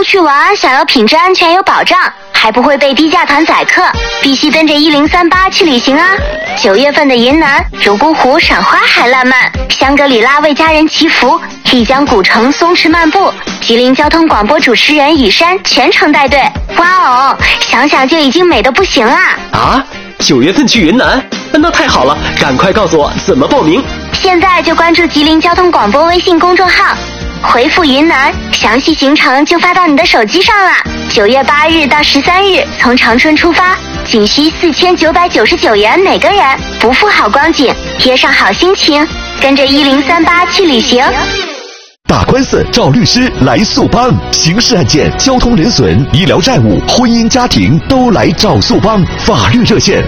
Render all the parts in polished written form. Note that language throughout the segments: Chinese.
出去玩想要品质安全有保障，还不会被低价团宰客，必须跟着1038去旅行啊！9月份的云南泸沽湖赏花海烂漫，香格里拉为家人祈福，丽江古城松弛漫步，吉林交通广播主持人雨山全程带队。哇哦，想想就已经美得不行啦！ 啊，9月份去云南，那太好了，赶快告诉我怎么报名。 现在就关注吉林交通广播微信公众号，回复云南，详细行程就发到你的手机上了。9月8日到13日从长春出发，仅需4999元每个人，不负好光景，贴上好心情，跟着1038去旅行。 打官司找律师来速帮，刑事案件、交通人损、医疗债务、婚姻家庭都来找速帮。法律热线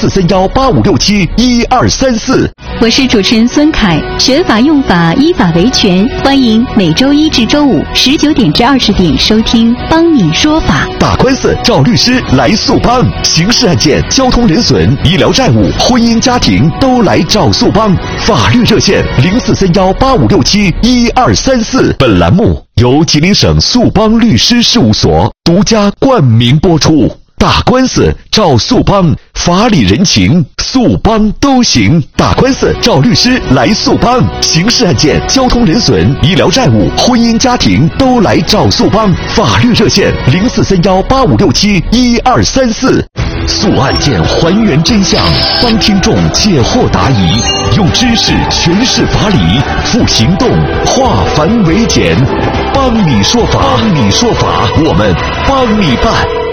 043185671234。 我是主持人孙凯，学法用法，依法维权，欢迎每周一至周五19点至20点收听《帮你说法》。 打官司找律师来速帮，刑事案件、交通人损、医疗债务、婚姻家庭都来找速帮。法律热线043185671234。本栏目由吉林省速帮律师事务所独家冠名播出。打官司找速帮，法理人情速帮都行。打官司找律师来速帮，刑事案件、交通人损、医疗债务、婚姻家庭都来找速帮。法律热线043185671234。速案件还原真相，帮听众解惑答疑，用知识诠释法理，付行动化繁为简。帮你说法，帮你说法，我们帮你办。